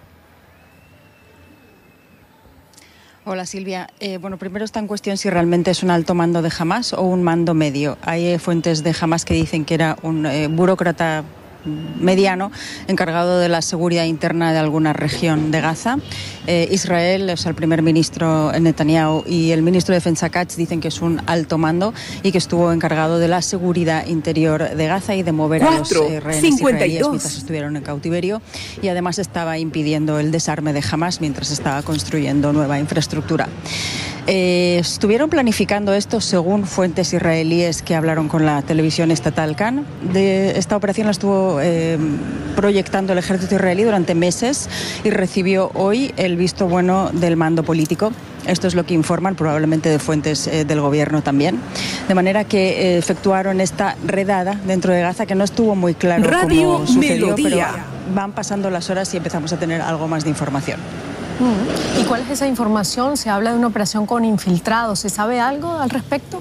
Hola, Silvia. Eh, bueno, primero está en cuestión si realmente es un alto mando de Hamas o un mando medio. Hay eh, fuentes de Hamas que dicen que era un eh, burócrata mediano encargado de la seguridad interna de alguna región de Gaza. Eh, Israel, o sea, el primer ministro Netanyahu y el ministro de Defensa Katz dicen que es un alto mando y que estuvo encargado de la seguridad interior de Gaza y de mover Cuatro, a los eh, rehenes israelíes mientras estuvieron en cautiverio, y además estaba impidiendo el desarme de Hamas mientras estaba construyendo nueva infraestructura. Eh, estuvieron planificando esto, según fuentes israelíes que hablaron con la televisión estatal Kan. De esta operación la estuvo eh, proyectando el ejército israelí durante meses y recibió hoy el visto bueno del mando político. Esto es lo que informan, probablemente de fuentes eh, del gobierno también. De manera que eh, efectuaron esta redada dentro de Gaza, que no estuvo muy claro Radio cómo sucedió, Melodía. pero van pasando las horas y empezamos a tener algo más de información. ¿Y cuál es esa información? Se habla de una operación con infiltrados. ¿Se sabe algo al respecto?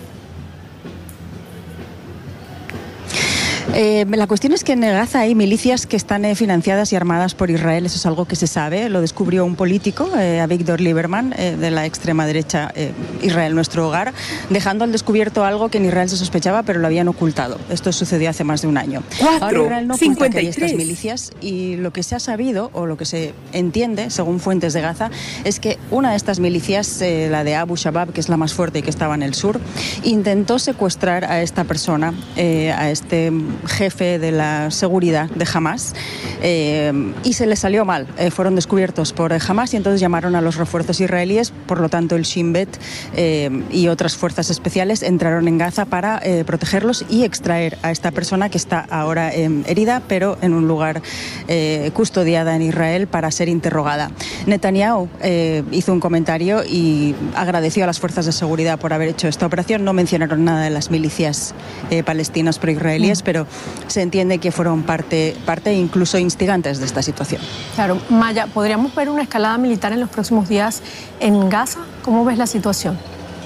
Eh, la cuestión es que en Gaza hay milicias que están eh, financiadas y armadas por Israel. Eso es algo que se sabe. Lo descubrió un político, eh, Avigdor Lieberman, eh, de la extrema derecha, eh, Israel nuestro hogar, dejando al descubierto algo que en Israel se sospechaba, pero lo habían ocultado. Esto sucedió hace más de un año. Cuatro, Ahora Israel no oculta cincuenta y que hay tres. estas milicias, y lo que se ha sabido, o lo que se entiende, según fuentes de Gaza, es que una de estas milicias, eh, la de Abu Shabab, que es la más fuerte y que estaba en el sur, intentó secuestrar a esta persona, eh, a este jefe de la seguridad de Hamas, eh, y se les salió mal. Eh, fueron descubiertos por Hamas y entonces llamaron a los refuerzos israelíes. Por lo tanto, el Shin Bet eh, y otras fuerzas especiales entraron en Gaza para eh, protegerlos y extraer a esta persona, que está ahora eh, herida, pero en un lugar eh, custodiada en Israel para ser interrogada. Netanyahu eh, hizo un comentario y agradeció a las fuerzas de seguridad por haber hecho esta operación. No mencionaron nada de las milicias eh, palestinas pro-israelíes, mm. pero se entiende que fueron parte, parte incluso instigantes de esta situación. Claro, Maya, ¿podríamos ver una escalada militar en los próximos días en Gaza? ¿Cómo ves la situación?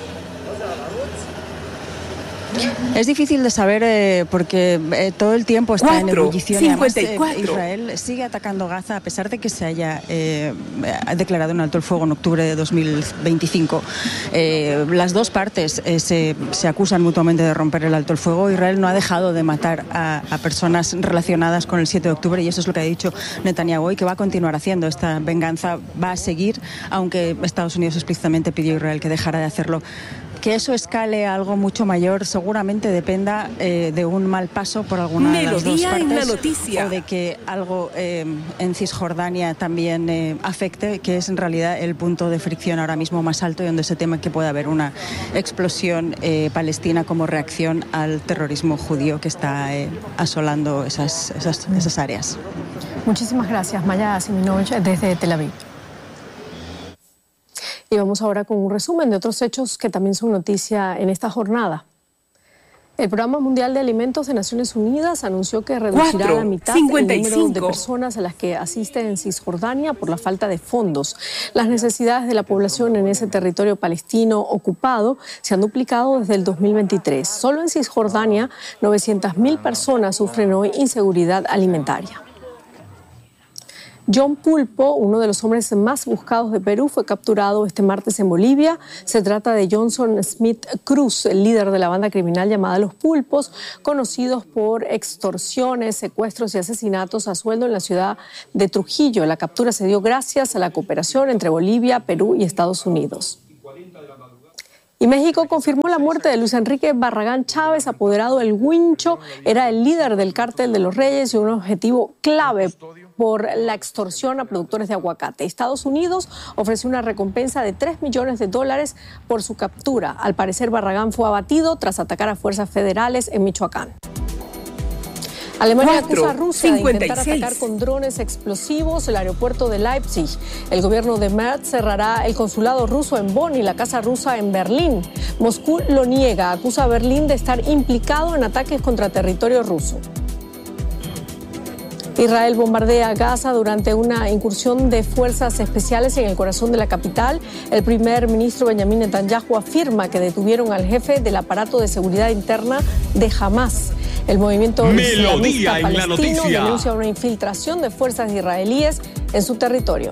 Es difícil de saber eh, porque eh, todo el tiempo está Cuatro, en ebullición. cincuenta y además, cuatro. eh, Israel sigue atacando Gaza a pesar de que se haya eh, declarado un alto el fuego en octubre de dos mil veinticinco. Eh, las dos partes eh, se, se acusan mutuamente de romper el alto el fuego. Israel no ha dejado de matar a, a personas relacionadas con el siete de octubre, y eso es lo que ha dicho Netanyahu hoy, que va a continuar haciendo. Esta venganza va a seguir, aunque Estados Unidos explícitamente pidió a Israel que dejara de hacerlo que eso escale a algo mucho mayor seguramente dependa eh, de un mal paso por alguna de las dos partes, en la noticia. O de que algo eh, en Cisjordania también eh, afecte, que es en realidad el punto de fricción ahora mismo más alto y donde se teme que pueda haber una explosión eh, palestina como reacción al terrorismo judío que está eh, asolando esas, esas, esas áreas. Muchísimas gracias, Maya Siminovich, desde Tel Aviv. Y vamos ahora con un resumen de otros hechos que también son noticia en esta jornada. El Programa Mundial de Alimentos de Naciones Unidas anunció que reducirá a la mitad el número de personas a las que asisten en Cisjordania por la falta de fondos. Las necesidades de la población en ese territorio palestino ocupado se han duplicado desde el dos mil veintitrés. Solo en Cisjordania, novecientas mil personas sufren hoy inseguridad alimentaria. John Pulpo, uno de los hombres más buscados de Perú, fue capturado este martes en Bolivia. Se trata de Johnson Smith Cruz, el líder de la banda criminal llamada Los Pulpos, conocidos por extorsiones, secuestros y asesinatos a sueldo en la ciudad de Trujillo. La captura se dio gracias a la cooperación entre Bolivia, Perú y Estados Unidos. Y México confirmó la muerte de Luis Enrique Barragán Chávez, apoderado del Huincho. Era el líder del Cártel de los Reyes y un objetivo clave por la extorsión a productores de aguacate. Estados Unidos ofreció una recompensa de tres millones de dólares por su captura. Al parecer, Barragán fue abatido tras atacar a fuerzas federales en Michoacán. Alemania acusa a Rusia de intentar atacar con drones explosivos el aeropuerto de Leipzig. El gobierno de Merz cerrará el consulado ruso en Bonn y la casa rusa en Berlín. Moscú lo niega, acusa a Berlín de estar implicado en ataques contra territorio ruso. Israel bombardea Gaza durante una incursión de fuerzas especiales en el corazón de la capital. El primer ministro Benjamin Netanyahu afirma que detuvieron al jefe del aparato de seguridad interna de Hamás. El movimiento islamista palestino denuncia una infiltración de fuerzas israelíes en su territorio.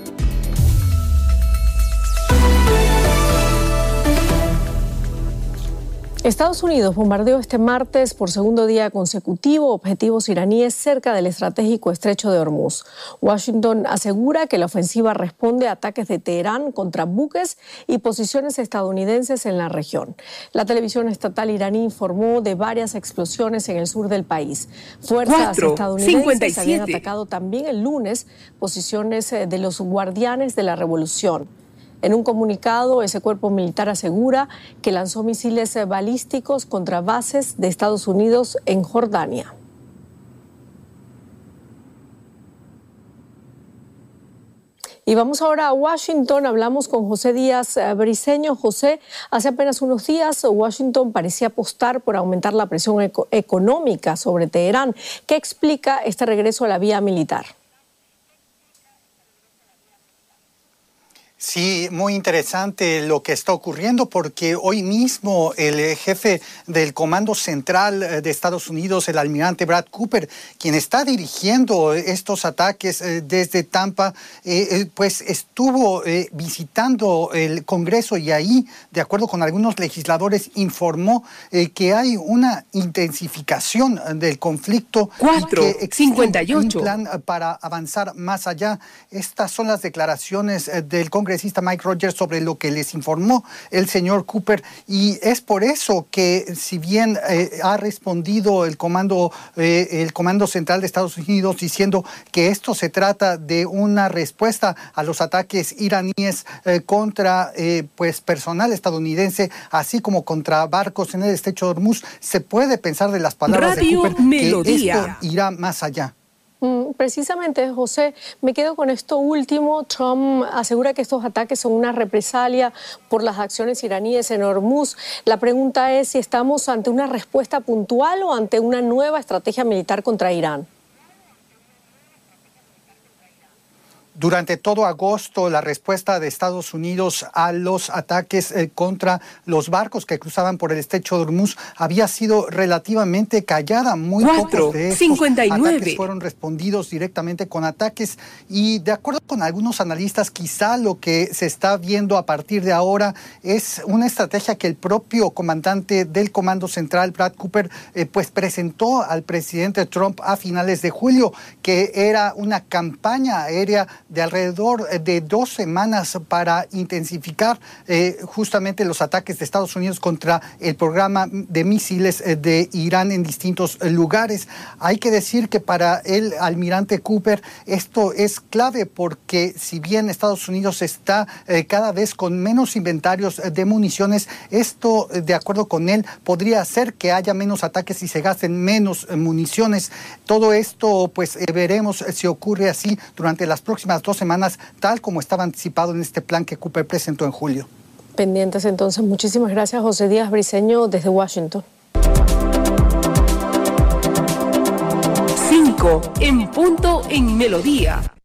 Estados Unidos bombardeó este martes por segundo día consecutivo objetivos iraníes cerca del estratégico estrecho de Hormuz. Washington asegura que la ofensiva responde a ataques de Teherán contra buques y posiciones estadounidenses en la región. La televisión estatal iraní informó de varias explosiones en el sur del país. Fuerzas Cuatro, estadounidenses cincuenta y siete. Habían atacado también el lunes posiciones de los guardianes de la revolución. En un comunicado, ese cuerpo militar asegura que lanzó misiles balísticos contra bases de Estados Unidos en Jordania. Y vamos ahora a Washington. Hablamos con José Díaz Briceño. José, hace apenas unos días Washington parecía apostar por aumentar la presión eco- económica sobre Teherán. ¿Qué explica este regreso a la vía militar? Sí, muy interesante lo que está ocurriendo porque hoy mismo el jefe del Comando Central de Estados Unidos, el almirante Brad Cooper, quien está dirigiendo estos ataques desde Tampa, pues estuvo visitando el Congreso y ahí, de acuerdo con algunos legisladores, informó que hay una intensificación del conflicto. Cuatro, y que existe cincuenta y ocho. Un plan para avanzar más allá. Estas son las declaraciones del Congreso. Congresista Mike Rogers sobre lo que les informó el señor Cooper, y es por eso que si bien eh, ha respondido el comando eh, el Comando Central de Estados Unidos diciendo que esto se trata de una respuesta a los ataques iraníes eh, contra eh, pues personal estadounidense, así como contra barcos en el estrecho de Hormuz, se puede pensar de las palabras Radio de Cooper Melodía. Que esto irá más allá. Precisamente, José, me quedo con esto último. Trump asegura que estos ataques son una represalia por las acciones iraníes en Hormuz. La pregunta es si estamos ante una respuesta puntual o ante una nueva estrategia militar contra Irán. Durante todo agosto, la respuesta de Estados Unidos a los ataques eh, contra los barcos que cruzaban por el estrecho de Hormuz había sido relativamente callada. Muy Cuatro, pocos de estos cincuenta y nueve. Ataques fueron respondidos directamente con ataques. Y de acuerdo con algunos analistas, quizá lo que se está viendo a partir de ahora es una estrategia que el propio comandante del Comando Central, Brad Cooper, eh, pues presentó al presidente Trump a finales de julio, que era una campaña aérea de alrededor de dos semanas para intensificar eh, justamente los ataques de Estados Unidos contra el programa de misiles de Irán en distintos lugares. Hay que decir que para el almirante Cooper esto es clave porque si bien Estados Unidos está eh, cada vez con menos inventarios de municiones, esto, de acuerdo con él, podría hacer que haya menos ataques y se gasten menos eh, municiones. Todo esto, pues eh, veremos si ocurre así durante las próximas dos semanas, tal como estaba anticipado en este plan que Cooper presentó en julio. Pendientes entonces. Muchísimas gracias, José Díaz Briceño, desde Washington. cinco en punto en Melodía.